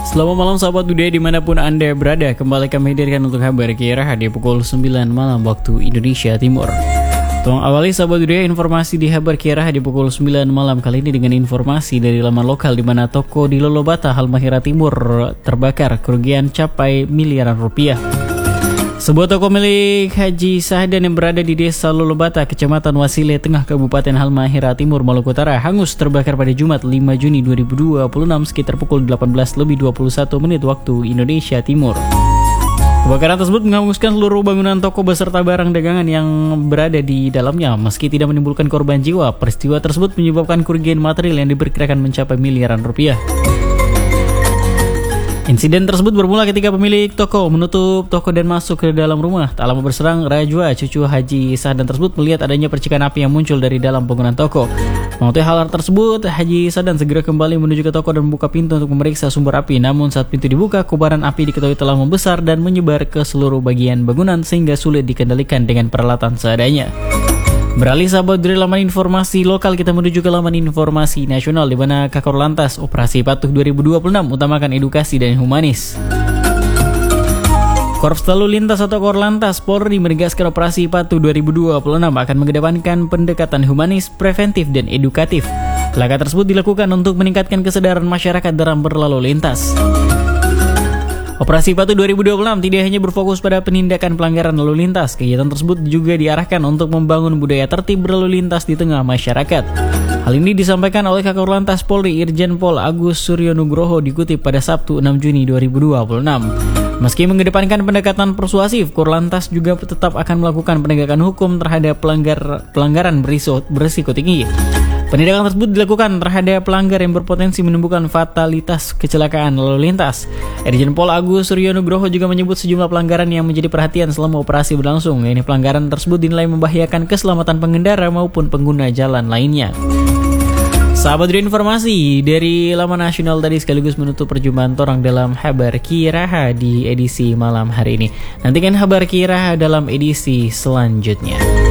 Selamat malam sahabat budaya dimanapun Anda berada. Kembali kami hadirkan untuk kabar Kiraha di pukul 9 malam waktu Indonesia Timur. Tolong awali sahabat budaya informasi di kabar Kiraha di pukul 9 malam kali ini dengan informasi dari laman lokal di mana toko di Lolobata, Halmahera Timur terbakar, kerugian capai miliaran rupiah. Sebuah toko milik Haji Sahdan yang berada di desa Lolobata, Kecamatan Wasile Tengah, Kabupaten Halmahera Timur, Maluku Utara, hangus terbakar pada Jumat 5 Juni 2026 sekitar pukul 18:21 waktu Indonesia Timur. Kebakaran tersebut menghanguskan seluruh bangunan toko beserta barang dagangan yang berada di dalamnya. Meski tidak menimbulkan korban jiwa, peristiwa tersebut menyebabkan kerugian material yang diperkirakan mencapai miliaran rupiah. Insiden tersebut bermula ketika pemilik toko menutup toko dan masuk ke dalam rumah. Tak lama berserang, Rajwa, cucu Haji Sahdan tersebut melihat adanya percikan api yang muncul dari dalam bangunan toko. Mengetahui hal tersebut, Haji Sahdan segera kembali menuju ke toko dan membuka pintu untuk memeriksa sumber api. Namun saat pintu dibuka, kobaran api diketahui telah membesar dan menyebar ke seluruh bagian bangunan sehingga sulit dikendalikan dengan peralatan seadanya. Beralih sahabat dari laman informasi lokal, kita menuju ke laman informasi nasional di mana Kakor Lantas Operasi Patuh 2026 utamakan edukasi dan humanis. Korps Lalu Lintas atau Korlantas Polri menegaskan Operasi Patuh 2026 akan mengedepankan pendekatan humanis, preventif, dan edukatif. Langkah tersebut dilakukan untuk meningkatkan kesadaran masyarakat dalam berlalu lintas. Operasi Patuh 2026 tidak hanya berfokus pada penindakan pelanggaran lalu lintas. Kegiatan tersebut juga diarahkan untuk membangun budaya tertib berlalu lintas di tengah masyarakat. Hal ini disampaikan oleh Kakor Lantas Polri Irjen Pol Agus Suryo Nugroho dikutip pada Sabtu 6 Juni 2026. Meski mengedepankan pendekatan persuasif, Korlantas juga tetap akan melakukan penegakan hukum terhadap pelanggaran berisiko tinggi. Penindakan tersebut dilakukan terhadap pelanggar yang berpotensi menimbulkan fatalitas kecelakaan lalu lintas. Irjen Pol Agus Suryo Nugroho juga menyebut sejumlah pelanggaran yang menjadi perhatian selama operasi berlangsung. Ini pelanggaran tersebut dinilai membahayakan keselamatan pengendara maupun pengguna jalan lainnya. Sahabat dari informasi dari laman nasional tadi sekaligus menutup perjumpaan orang dalam kabar Kiraha di edisi malam hari ini. Nantikan kabar Kiraha dalam edisi selanjutnya.